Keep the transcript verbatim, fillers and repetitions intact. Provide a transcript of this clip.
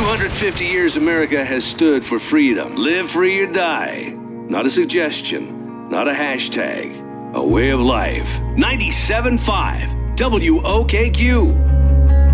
hundred fifty years, America has stood for freedom. Live free or die. Not a suggestion, not a hashtag. A way of life. ninety-seven point five W O K Q.